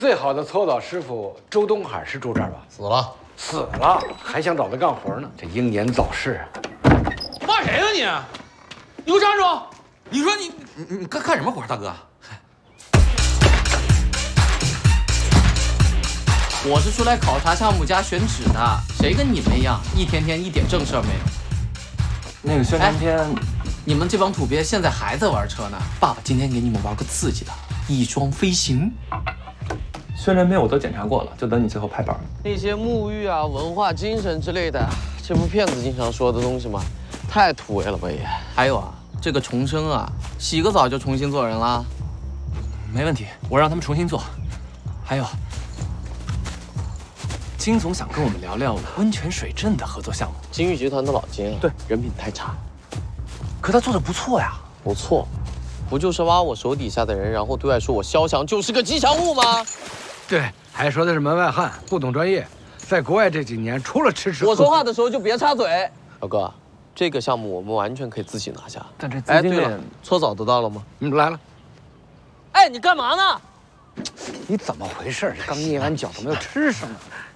最好的搓澡师傅周东海是住这儿吧？ 死了， 死了，还想找他干活呢，这英年早逝啊！ 骂谁呢你？你给我站住！你说你干什么活，大哥？ 我是出来考察项目加选址的，谁跟你们一样，一天天一点正事儿没有？ 那个宣传片， 你们这帮土鳖现在还在玩车呢。爸爸今天给你们玩个刺激的，翼装飞行。 宣传片我都检查过了，就等你最后拍板。 那些沐浴啊、文化精神之类的，这部片子经常说的东西嘛，太土味了吧也。 还有啊，这个重生啊，洗个澡就重新做人啦。 没问题，我让他们重新做。还有，金总想跟我们聊聊温泉水镇的合作项目。 金玉集团的老金， 对， 人品太差。 可他做的不错呀。 不错，不就是挖我手底下的人，然后对外说我肖翔就是个吉祥物吗？ 对，还说的是门外汉，不懂专业。在国外这几年，除了吃吃， 我说话的时候就别插嘴。老哥，这个项目我们完全可以自己拿下。 但这资哎， 金链， 对了，搓澡得到了吗？ 来了。 哎，你干嘛呢？ 你怎么回事？刚捏完脚，怎么又吃上了？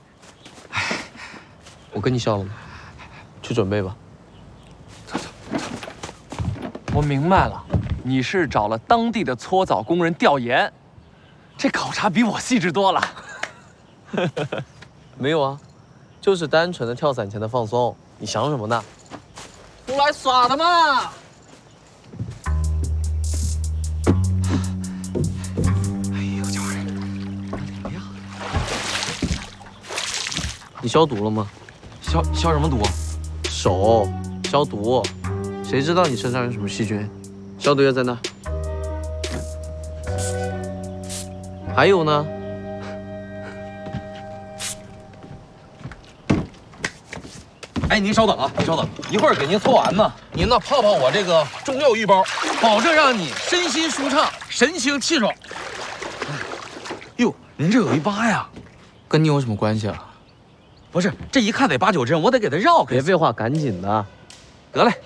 我跟你笑了吗？去准备吧。 我明白了，你是找了当地的搓澡工人调研，这考察比我细致多了。 没有啊，就是单纯的跳伞前的放松。你想什么呢？出来耍的嘛！ 哎呦，家伙人，哎呀， 你消毒了吗？ 消什么毒？ 手消毒。谁知道你身上有什么细菌？消毒液在那。还有呢？ 哎，您稍等啊，您稍等，一会儿给您搓完呢，您呢泡泡我这个中药浴包，保证让你身心舒畅，神清气爽。哟，您这有一疤呀？ 跟你有什么关系啊？ 不是，这一看得8、9针，我得给他绕开。 别废话，赶紧的。 得嘞。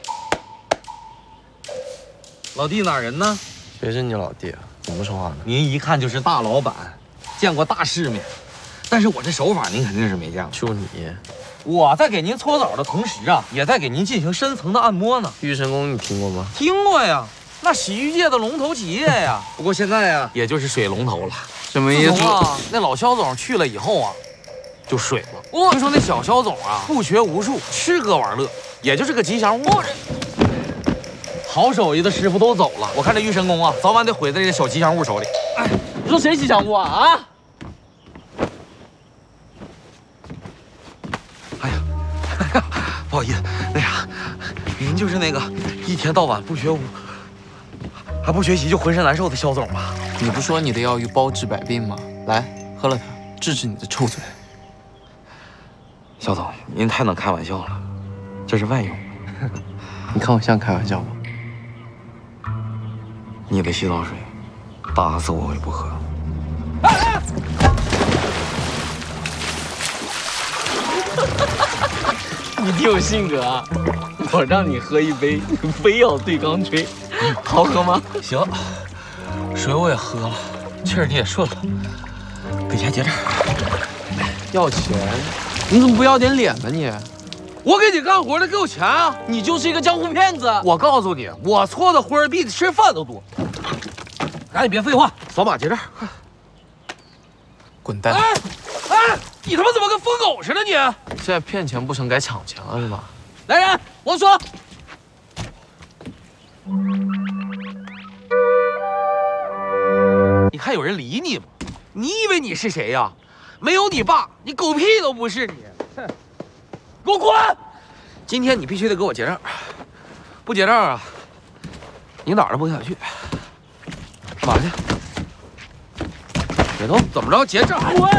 老弟哪人呢？ 谁是你老弟啊？怎么说话呢？ 您一看就是大老板，见过大世面，但是我这手法您肯定是没见过。 就你， 我在给您搓澡的同时啊，也在给您进行深层的按摩呢。 玉神宫你听过吗？ 听过呀，那洗浴界的龙头企业呀。不过现在呀，也就是水龙头了。 什么意思？ 自从啊，那老肖总去了以后啊，就水了。听说那小肖总啊，不学无术，吃喝玩乐，也就是个吉祥物。好手艺的师傅都走了，我看这玉神宫啊，早晚得毁在这小吉祥物手里。 哎，你说谁吉祥物啊？啊！ 哎呀，不好意思，那啥，您就是那个一天到晚不学无，还不学习就浑身难受的肖总吧？ 你不说你的药浴包治百病吗？来，喝了它，治治你的臭嘴。 肖总，您太能开玩笑了，这是万用。 你看我像开玩笑吗？ 你的洗澡水，打死我也不喝。 你挺有性格啊！我让你喝一杯，你非要对缸吹，好喝吗？ 行，水我也喝了，气儿你也顺了，给钱结账。 要钱？你怎么不要点脸呢你？ 我给你干活的，给我钱啊！ 你就是一个江湖骗子！ 我告诉你，我搓的活儿比你吃饭都多。赶紧别废话，扫码结账。 滚蛋！ 哎，你他妈怎么跟疯狗似的你？ 现在骗钱不成，改抢钱了是吧？ 来人，我说。你还有人理你吗？你以为你是谁呀？没有你爸，你狗屁都不是你！哼，给我滚！今天你必须得给我结账，不结账啊，你哪儿都不想去。干嘛去？别动！怎么着？结账！滚！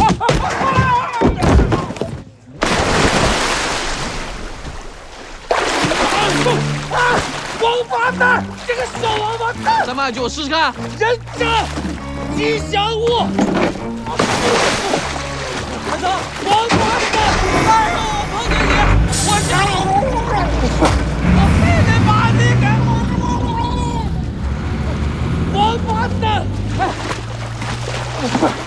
王八蛋！这个小王八蛋！ 再卖给我试试看！ 人渣！吉祥物！快走！王八蛋！再让我碰见你，我非得把你给王八蛋！哎！